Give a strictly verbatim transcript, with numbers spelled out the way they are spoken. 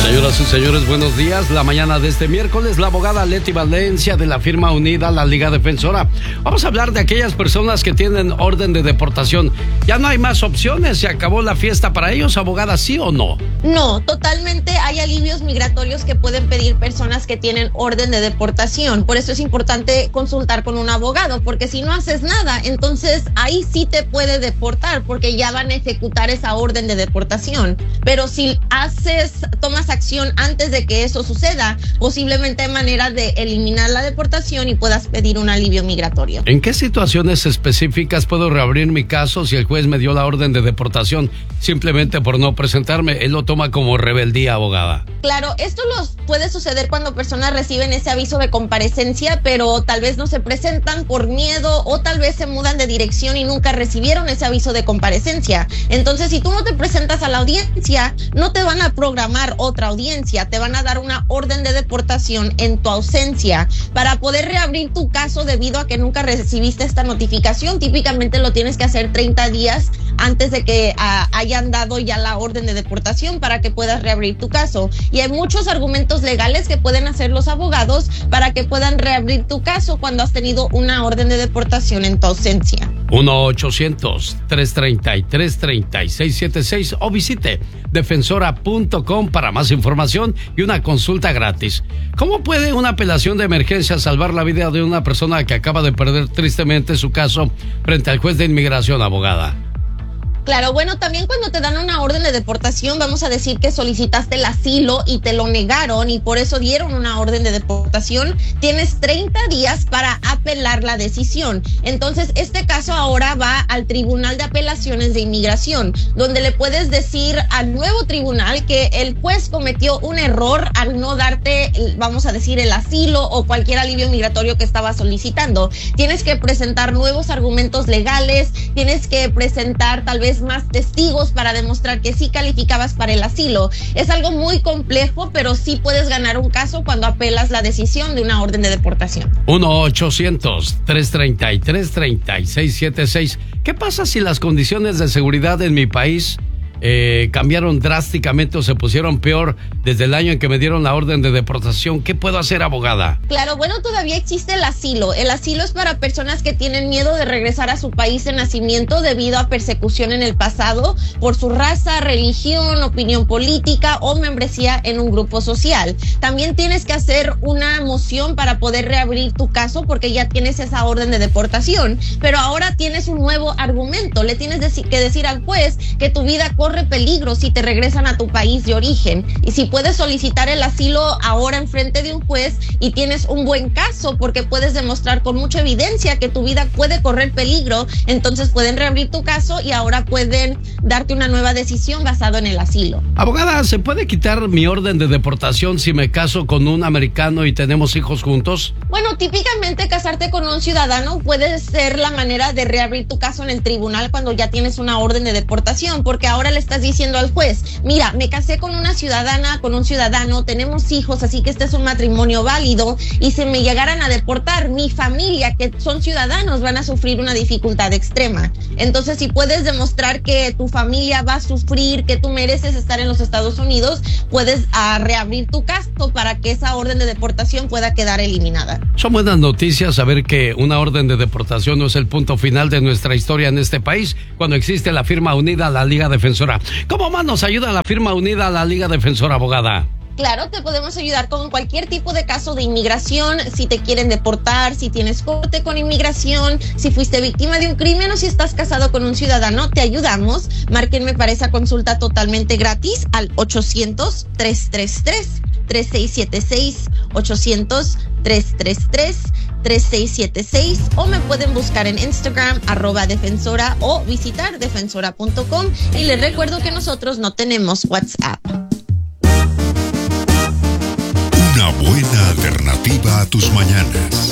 Señoras y señores, buenos días. La mañana de este miércoles, la abogada Leti Valencia de la firma Unida, la Liga Defensora. Vamos a hablar de aquellas personas que tienen orden de deportación. Ya no hay más opciones, se acabó la fiesta para ellos, abogada, ¿sí o no? No, totalmente hay alivios migratorios que pueden pedir personas que tienen orden de deportación. Por eso es importante consultar con un abogado, porque si no haces nada, entonces ahí sí te puede deportar, porque ya van a ejecutar esa orden de deportación. Pero si haces, tomas acción antes de que eso suceda, posiblemente hay manera de eliminar la deportación y puedas pedir un alivio migratorio. ¿En qué situaciones específicas puedo reabrir mi caso si el juez me dio la orden de deportación simplemente por no presentarme? Él lo toma como rebeldía, abogada. Claro, esto los puede suceder cuando personas reciben ese aviso de comparecencia, pero tal vez no se presentan por miedo o tal vez se mudan de dirección y nunca recibieron ese aviso de comparecencia. Entonces, si tú no te presentas a la audiencia, no te van a programar otra audiencia, te van a dar una orden de deportación en tu ausencia. Para poder reabrir tu caso debido a que nunca recibiste esta notificación, típicamente lo tienes que hacer treinta días antes de que uh, hayan dado ya la orden de deportación para que puedas reabrir tu caso. Y hay muchos argumentos legales que pueden hacer los abogados para que puedan reabrir tu caso cuando has tenido una orden de deportación en tu ausencia. uno ochocientos, tres treinta y tres, treinta y seis setenta y seis o visite defensora punto com para más información y una consulta gratis. ¿Cómo puede una apelación de emergencia salvar la vida de una persona que acaba de perder tristemente su caso frente al juez de inmigración, abogada? Claro, bueno, también cuando te dan una orden de deportación, vamos a decir que solicitaste el asilo y te lo negaron y por eso dieron una orden de deportación, tienes treinta días para apelar la decisión. Entonces, este caso ahora va al Tribunal de Apelaciones de Inmigración, donde le puedes decir al nuevo tribunal que el juez cometió un error al no darte, vamos a decir, el asilo o cualquier alivio migratorio que estaba solicitando. Tienes que presentar nuevos argumentos legales, tienes que presentar tal vez más testigos para demostrar que sí calificabas para el asilo. Es algo muy complejo, pero sí puedes ganar un caso cuando apelas la decisión de una orden de deportación. uno ochocientos, tres treinta y tres, treinta y seis setenta y seis. ¿Qué pasa si las condiciones de seguridad en mi país eh, cambiaron drásticamente o se pusieron peor desde el año en que me dieron la orden de deportación? ¿Qué puedo hacer, abogada? Claro, bueno, todavía existe el asilo. El asilo es para personas que tienen miedo de regresar a su país de nacimiento debido a persecución en el pasado por su raza, religión, opinión política o membresía en un grupo social. También tienes que hacer una moción para poder reabrir tu caso porque ya tienes esa orden de deportación, pero ahora tienes un nuevo argumento. Le tienes que decir al juez que tu vida corre peligro si te regresan a tu país de origen. Y si puedes solicitar el asilo ahora en frente de un juez y tienes un buen caso porque puedes demostrar con mucha evidencia que tu vida puede correr peligro, entonces pueden reabrir tu caso y ahora pueden darte una nueva decisión basado en el asilo. Abogada, ¿se puede quitar mi orden de deportación si me caso con un americano y tenemos hijos juntos? Bueno, típicamente casarte con un ciudadano puede ser la manera de reabrir tu caso en el tribunal cuando ya tienes una orden de deportación, porque ahora le estás diciendo al juez, mira, me casé con una ciudadana, con un ciudadano, tenemos hijos, así que este es un matrimonio válido y si me llegaran a deportar, mi familia, que son ciudadanos, van a sufrir una dificultad extrema. Entonces, si puedes demostrar que tu familia va a sufrir, que tú mereces estar en los Estados Unidos, puedes uh, reabrir tu caso para que esa orden de deportación pueda quedar eliminada. Son buenas noticias saber que una orden de deportación no es el punto final de nuestra historia en este país cuando existe la firma unida a la Liga Defensora. ¿Cómo más nos ayuda la firma unida a la Liga Defensora, abogada? Claro, te podemos ayudar con cualquier tipo de caso de inmigración, si te quieren deportar, si tienes corte con inmigración, si fuiste víctima de un crimen o si estás casado con un ciudadano, te ayudamos. Márquenme para esa consulta totalmente gratis al ochocientos, tres tres tres, tres seis siete seis, ochocientos, tres tres tres, tres seis siete seis o me pueden buscar en Instagram, arroba defensora o visitar defensora punto com y les recuerdo que nosotros no tenemos WhatsApp. Una buena alternativa a tus mañanas.